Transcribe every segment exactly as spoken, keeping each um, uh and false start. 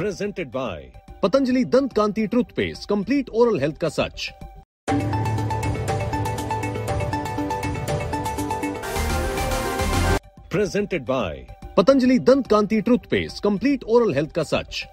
Presented by Patanjali Dant Kanti Toothpaste, complete oral health का सच। Presented by Patanjali Dant Kanti Toothpaste, complete oral health का सच।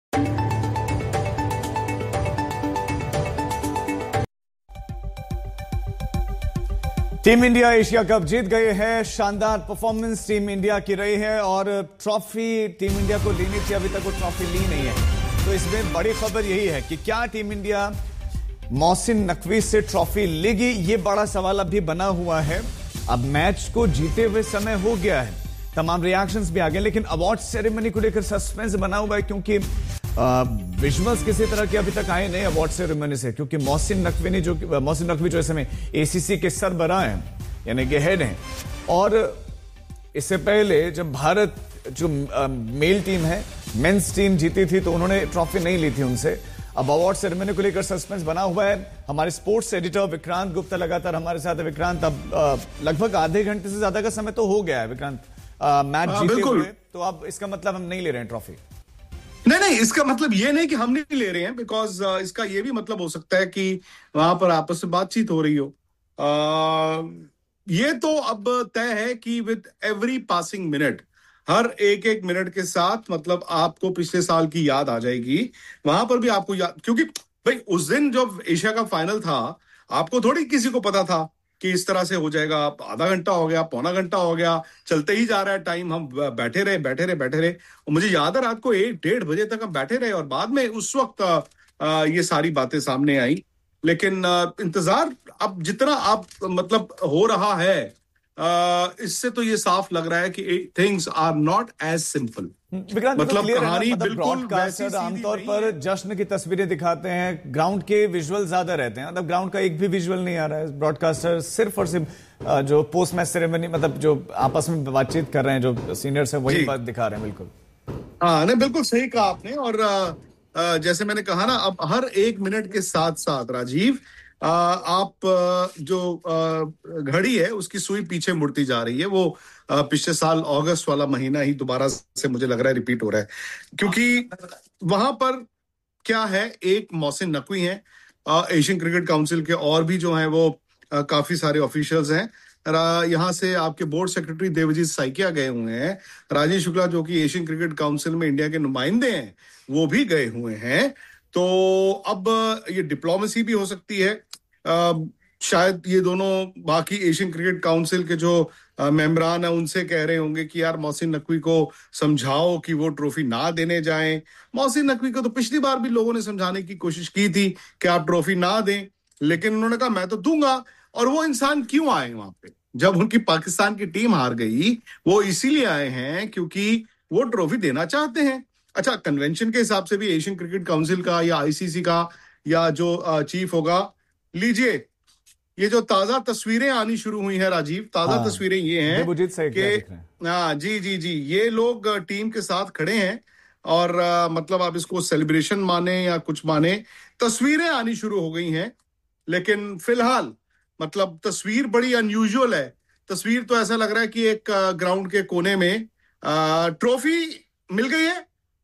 Team India Asia cup जीत गए हैं। शानदार performance team India की रही है और ट्रॉफी टीम इंडिया को लेनी थी, अभी तक वो ट्रॉफी ली नहीं है। तो इसमें बड़ी खबर यही है कि क्या टीम इंडिया मोहसिन नकवी से ट्रॉफी लेगी, ये बड़ा सवाल अभी बना हुआ है। अब मैच को जीते हुए समय हो गया है, तमाम रिएक्शंस भी आ गए, लेकिन अवार्ड सेरेमनी को लेकर सस्पेंस बना हुआ है क्योंकि विजुअल्स किसी तरह के अभी तक आए नहीं अवार्ड सेरेमनी से, क्योंकि मोहसिन नकवी ने जो मोहसिन नकवी जो इस समय एसीसी के सरबराह हैं, यानी कि हेड हैं, और इससे पहले जब भारत जो मेल टीम है, मेंस टीम जीती थी तो उन्होंने ट्रॉफी नहीं ली थी उनसे। अब अवार्ड सेरेमनी को लेकर सस्पेंस बना हुआ है। हमारे स्पोर्ट्स एडिटर विक्रांत गुप्ता लगातार हमारे साथ है। विक्रांत, अब लगभग आधे घंटे से ज्यादा का समय तो हो गया है विक्रांत मैच जीते हुए, तो अब इसका मतलब हम नहीं ले रहे हैं ट्रॉफी? नहीं नहीं, इसका मतलब ये नहीं कि हम नहीं ले रहे हैं, बिकॉज uh, इसका ये भी मतलब हो सकता है कि वहां पर आपस में बातचीत हो रही हो। uh, ये तो अब तय है कि विद एवरी पासिंग मिनट, हर एक एक मिनट के साथ मतलब आपको पिछले साल की याद आ जाएगी। वहां पर भी आपको याद, क्योंकि भाई उस दिन जब एशिया का फाइनल था, आपको थोड़ी किसी को पता था कि इस तरह से हो जाएगा। आधा घंटा हो गया, पौना घंटा हो गया, चलते ही जा रहा है टाइम, हम बैठे रहे बैठे रहे बैठे रहे और मुझे याद है रात को एक डेढ़ बजे तक हम बैठे रहे और बाद में उस वक्त आ, ये सारी बातें सामने आई। लेकिन आ, इंतजार अब जितना आप मतलब हो रहा है, आ, इससे तो ये साफ लग रहा है कि things are not as simple. मतलब कहानी बिल्कुल वैसी, आमतौर पर जश्न की तस्वीरें दिखाते हैं, ग्राउंड के विजुअल ज्यादा रहते हैं, मतलब ग्राउंड का एक भी विजुअल नहीं आ रहा है। ब्रॉडकास्टर सिर्फ और सिर्फ जो पोस्ट मैच सेरेमनी, मतलब जो आपस में बातचीत कर रहे हैं जो सीनियर्स है, वही बात दिखा रहे हैं। बिल्कुल हाँ, नहीं बिल्कुल सही कहा आपने। और आ, आ, जैसे मैंने कहा ना, अब हर एक मिनट के साथ साथ राजीव, आ, आप जो घड़ी है उसकी सुई पीछे मुड़ती जा रही है। वो पिछले साल अगस्त वाला महीना ही दोबारा से मुझे लग रहा है रिपीट हो रहा है, क्योंकि वहां पर क्या है, एक मोहसिन नकवी हैं, एशियन क्रिकेट काउंसिल के और भी जो हैं वो आ, काफी सारे ऑफिशियल्स हैं। यहाँ से आपके बोर्ड सेक्रेटरी देवजीत साइकिया गए हुए हैं, राजीव शुक्ला जो कि एशियन क्रिकेट काउंसिल में इंडिया के नुमाइंदे हैं वो भी गए हुए हैं। तो अब ये डिप्लोमेसी भी हो सकती है। आ, शायद ये दोनों बाकी एशियन क्रिकेट काउंसिल के जो मेंबरान है उनसे कह रहे होंगे कि यार मोहसिन नकवी को समझाओ कि वो ट्रॉफी ना देने जाएं। मोहसिन नकवी को तो पिछली बार भी लोगों ने समझाने की कोशिश की थी कि आप ट्रॉफी ना दें, लेकिन उन्होंने कहा मैं तो दूंगा। और वो इंसान क्यों आए वहां पे जब उनकी पाकिस्तान की टीम हार गई? वो इसीलिए आए हैं क्योंकि वो ट्रॉफी देना चाहते हैं। अच्छा, कन्वेंशन के हिसाब से भी एशियन क्रिकेट काउंसिल का या आईसीसी का या जो चीफ होगा, लीजिए ये जो ताजा तस्वीरें आनी शुरू हुई हैं राजीव, ताजा हाँ, तस्वीरें ये हैं कि हाँ जी जी जी ये लोग टीम के साथ खड़े हैं और आ, मतलब आप इसको सेलिब्रेशन माने या कुछ माने, तस्वीरें आनी शुरू हो गई हैं। लेकिन फिलहाल मतलब तस्वीर बड़ी अनयूजुअल है। तस्वीर तो ऐसा लग रहा है कि एक ग्राउंड के कोने में ट्रॉफी मिल गई है,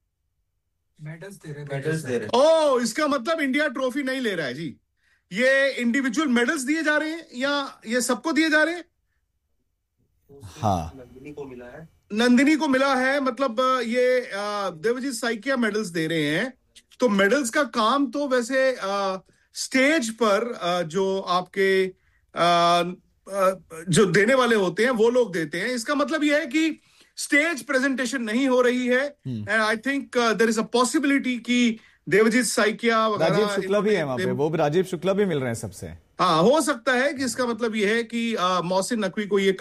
मेडल्स दे रहे मेडल्स दे रहे ओ, इसका मतलब इंडिया ट्रॉफी नहीं ले रहा है जी। ये इंडिविजुअल मेडल्स दिए जा रहे हैं या ये सबको दिए जा रहे हैं? हाँ, नंदिनी को मिला है नंदिनी को मिला है, मतलब ये देवजीत साइकिया मेडल्स दे रहे हैं। तो मेडल्स का काम तो वैसे आ, स्टेज पर आ, जो आपके आ, आ, जो देने वाले होते हैं वो लोग देते हैं। इसका मतलब यह है कि स्टेज प्रेजेंटेशन नहीं हो रही है। And I think there is a possibility कि देवजीत साइकिया वगैरह, राजीव शुक्ला भी है वहां पे, वो भी राजीव शुक्ला भी मिल रहे हैं सबसे। हाँ, हो सकता है कि इसका मतलब यह है कि मोहसिन नकवी को ये